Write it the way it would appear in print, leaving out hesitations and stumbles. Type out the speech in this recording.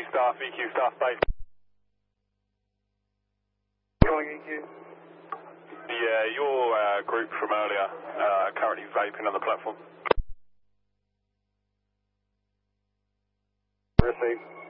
EQ staff, base. Calling EQ. Yeah, your group from earlier currently vaping on the platform. Received.